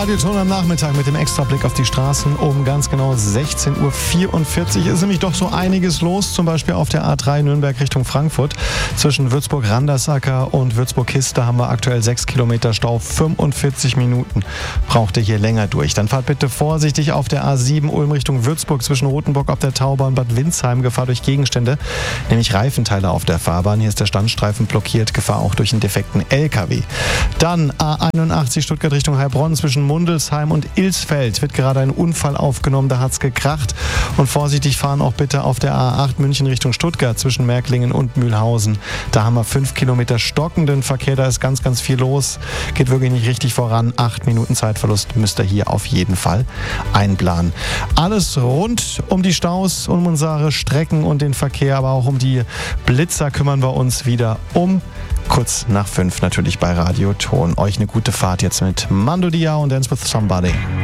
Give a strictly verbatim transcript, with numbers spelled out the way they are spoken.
Radioton am Nachmittag mit dem Extrablick auf die Straßen um ganz genau sechzehn Uhr vierundvierzig. Ist nämlich doch so einiges los, zum Beispiel auf der A drei Nürnberg Richtung Frankfurt. Zwischen Würzburg-Randersacker und Würzburg-Kiste haben wir aktuell sechs Kilometer Stau. fünfundvierzig Minuten braucht ihr hier länger durch. Dann fahrt bitte vorsichtig auf der A sieben Ulm Richtung Würzburg zwischen Rothenburg auf der Tauber und Bad Windsheim. Gefahr durch Gegenstände, nämlich Reifenteile auf der Fahrbahn. Hier ist der Standstreifen blockiert. Gefahr auch durch einen defekten L K W. Dann A einundachtzig Stuttgart Richtung Heilbronn zwischen Mundelsheim und Ilsfeld wird gerade ein Unfall aufgenommen, da hat's gekracht. Und vorsichtig fahren auch bitte auf der A acht München Richtung Stuttgart zwischen Märklingen und Mühlhausen. Da haben wir fünf Kilometer stockenden Verkehr, da ist ganz, ganz viel los. Geht wirklich nicht richtig voran. Acht Minuten Zeitverlust müsst ihr hier auf jeden Fall einplanen. Alles rund um die Staus, um unsere Strecken und den Verkehr, aber auch um die Blitzer kümmern wir uns wieder um kurz nach fünf natürlich bei Radioton. Euch eine gute Fahrt jetzt mit Mando Diao und Dance with Somebody.